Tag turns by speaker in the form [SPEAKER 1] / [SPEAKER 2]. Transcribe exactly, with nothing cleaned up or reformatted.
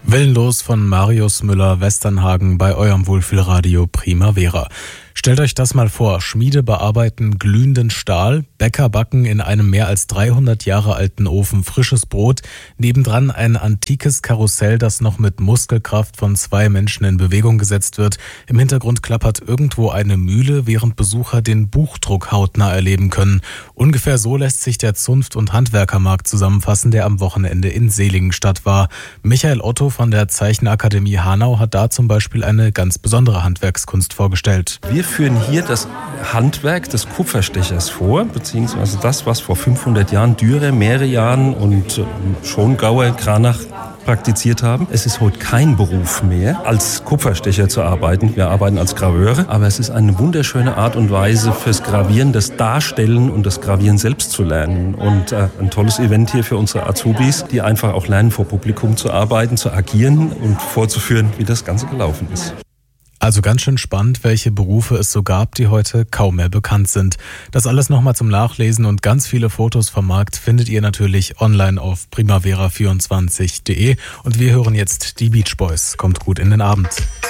[SPEAKER 1] Willenlos von Marius Müller-Westernhagen bei eurem Wohlfühlradio Primavera. Stellt euch das mal vor, Schmiede bearbeiten glühenden Stahl, Bäcker backen in einem mehr als dreihundert Jahre alten Ofen frisches Brot, nebendran ein antikes Karussell, das noch mit Muskelkraft von zwei Menschen in Bewegung gesetzt wird. Im Hintergrund klappert irgendwo eine Mühle, während Besucher den Buchdruck hautnah erleben können. Ungefähr so lässt sich der Zunft- und Handwerkermarkt zusammenfassen, der am Wochenende in Seligenstadt war. Michael Otto von der Zeichenakademie Hanau hat da zum Beispiel eine ganz besondere Handwerkskunst vorgestellt.
[SPEAKER 2] Wir führen hier das Handwerk des Kupferstechers vor, beziehungsweise das, was vor fünfhundert Jahren Dürer, Merian und Schongauer, Kranach praktiziert haben. Es ist heute kein Beruf mehr, als Kupferstecher zu arbeiten. Wir arbeiten als Graveure, aber es ist eine wunderschöne Art und Weise fürs Gravieren, das Darstellen und das Gravieren selbst zu lernen. Und äh, ein tolles Event hier für unsere Azubis, die einfach auch lernen, vor Publikum zu arbeiten, zu agieren und vorzuführen, wie das Ganze gelaufen ist.
[SPEAKER 1] Also ganz schön spannend, welche Berufe es so gab, die heute kaum mehr bekannt sind. Das alles nochmal zum Nachlesen und ganz viele Fotos vom Markt findet ihr natürlich online auf primavera vierundzwanzig punkt de. Und wir hören jetzt die Beach Boys. Kommt gut in den Abend.